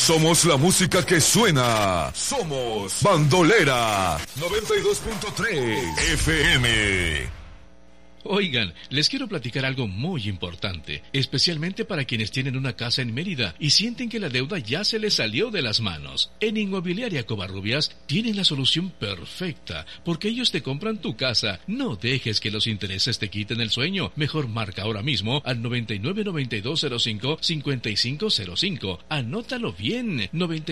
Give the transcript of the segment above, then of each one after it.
Somos la música que suena. Somos Bandolera 92.3 FM. Oigan, les quiero platicar algo muy importante, especialmente para quienes tienen una casa en Mérida y sienten que la deuda ya se les salió de las manos. En Inmobiliaria Covarrubias tienen la solución perfecta, porque ellos te compran tu casa. No dejes que los intereses te quiten el sueño. Mejor marca ahora mismo al 999205-5505. Anótalo bien,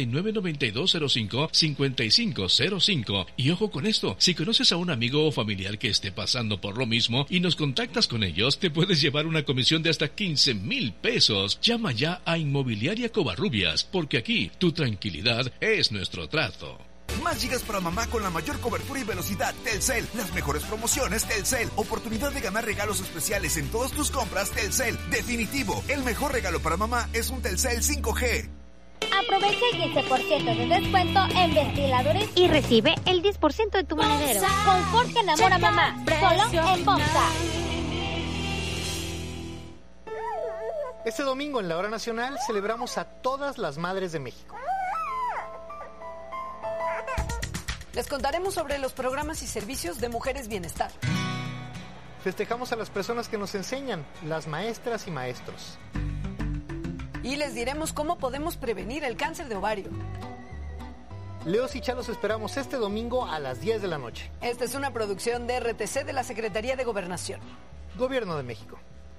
999205-5505. Y ojo con esto, si conoces a un amigo o familiar que esté pasando por lo mismo y nos contactas con ellos, te puedes llevar una comisión de hasta 15,000 pesos. Llama ya a Inmobiliaria Covarrubias, porque aquí tu tranquilidad es nuestro trato. Más gigas para mamá con la mayor cobertura y velocidad. Telcel. Las mejores promociones. Telcel. Oportunidad de ganar regalos especiales en todas tus compras. Telcel. Definitivo. El mejor regalo para mamá es un Telcel 5G. Aprovecha el 15% de descuento en ventiladores y recibe el 10% de tu monedero. Confort que enamora a mamá. Solo en Bomsa. Este domingo en la Hora Nacional celebramos a todas las madres de México. Les contaremos sobre los programas y servicios de Mujeres Bienestar. Festejamos a las personas que nos enseñan, las maestras y maestros. Y les diremos cómo podemos prevenir el cáncer de ovario. Leos y Cha los esperamos este domingo a las 10 de la noche. Esta es una producción de RTC de la Secretaría de Gobernación. Gobierno de México.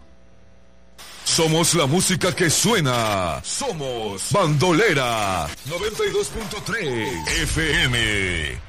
Somos la música que suena. Somos Bandolera 92.3 FM.